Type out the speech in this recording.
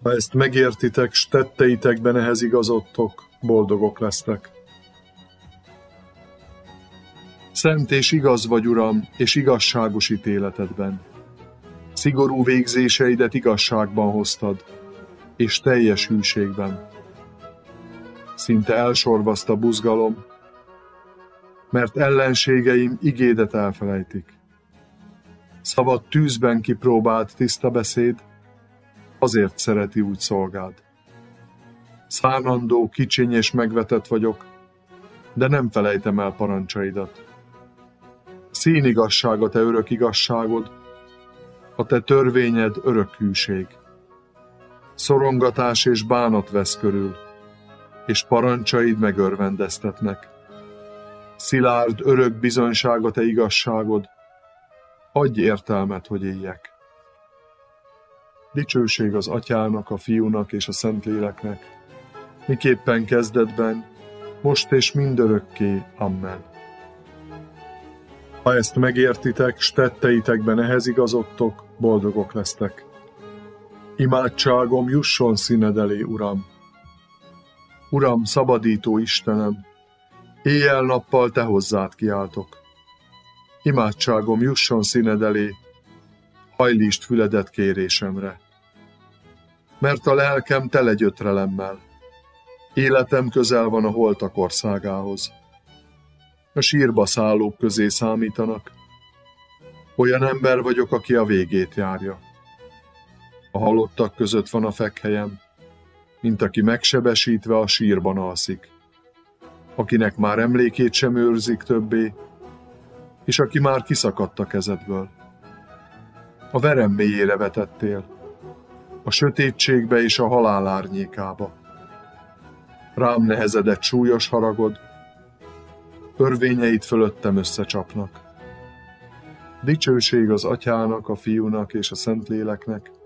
Ha ezt megértitek, s tetteitekben ehhez igazodtok, boldogok lesztek. Szent és igaz vagy, Uram, és igazságos ítéletedben. Szigorú végzéseidet igazságban hoztad, és teljes hűségben. Szinte elsorvaszt a buzgalom, mert ellenségeim igédet elfelejtik. Szavad tűzben kipróbált tiszta beszéd, azért szereti úgy szolgád. Szánandó, kicsiny és megvetett vagyok, de nem felejtem el parancsaidat. Színigazság a te örök igazságod, a te törvényed örök hűség. Szorongatás és bánat vesz körül, és parancsaid megörvendeztetnek. Szilárd örök bizonyság a te igazságod, adj értelmet, hogy éljek. Dicsőség az Atyának, a Fiúnak és a Szentléleknek, miképpen kezdetben, most és mindörökké. Amen. Ha ezt megértitek, s tetteitekben ehhez igazodtok, boldogok lesztek. Imádságom jusson színed elé, Uram. Uram, szabadító Istenem, éjjel-nappal te hozzád kiáltok. Imádságom jusson színed elé, hajlítsd füledet kérésemre. Mert a lelkem tele gyötrelemmel, életem közel van a holtak országához. A sírba szállók közé számítanak, olyan ember vagyok, aki a végét járja. A halottak között van a fekhelyem, mint aki megsebesítve a sírban alszik, akinek már emlékét sem őrzik többé, és aki már kiszakadt a kezedből. A verem mélyére vetettél, a sötétségbe és a halál árnyékába. Rám nehezedett súlyos haragod, örvényeit fölöttem összecsapnak. Dicsőség az Atyának, a Fiúnak és a Szentléleknek,